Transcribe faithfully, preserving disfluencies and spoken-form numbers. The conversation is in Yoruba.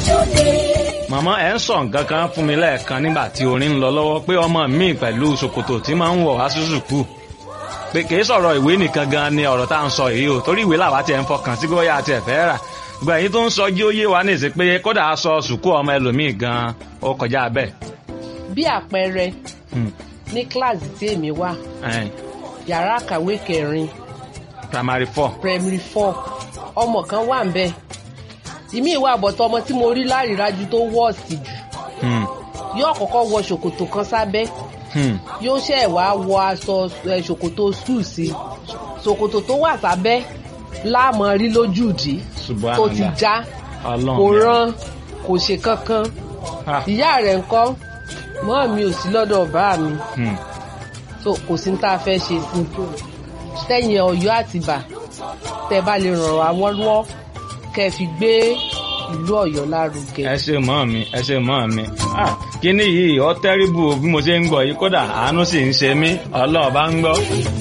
màmá ẹ̀ ń sọ nǹkan kan fún mi lẹ́ẹ̀kan nígbà tí orin ń lọ lọ́wọ́ pé ọmọ mi pẹ̀lú ṣòkòtò tí máa ń wọ̀ wá sí sùkúù pé kì í sọ̀rọ̀ ìwé nìkan gan ni ọ̀rọ̀ tá à ń sọ yìí o torí ìwé làwa tiẹ̀ ń fọkàn sí bóyá àti ẹ̀fẹ́ rà gbogbo èyí tó ń sọ jí ó yé wa ní ìsìn pé kódà aṣọ sùkúù ọmọ ẹlòmíì gan ó kọjá bẹ́ẹ̀. bí àpẹẹrẹ ní kíláàsì tí èmi wà yàrá kàwé kẹrin primary four primary four ọmọ kan wà ń bẹ ìmí ìwà àbọ̀tọ̀ ọmọ tí mo rí lárídájú tó wọ́ọ̀sì jù yóò kọ́kọ́ wọ ṣòkòtò kan sábẹ́ yóò ṣẹ̀ wá wọ aṣọ ṣòkòtò skul sí ṣòkòtò tó wà sábẹ́ láàmú rí lójú ìdí tó ti já kò rán kò ṣe kankan ìyá rẹ̀ ńkọ́ mọ́ mi ò sí lọ́dọ̀ bá mi so kò sí ní tá a fẹ́ ṣe sí tẹ̀yìn Ọ̀yọ́ Àtìbà tẹ́ bá lè ràn wá wọ́n lọ́wọ́ kẹ́ fi gbé ìlú Ọ̀yọ́ lárugẹ. ẹ ṣe mọ́ mi ẹ ṣe mọ́ mi kíní yìí ọ tẹ́rìbù bí mo ṣe ń gbọ́ yìí kódà àánú sì ń ṣe mí Ọlọ́run bá ń gbọ́.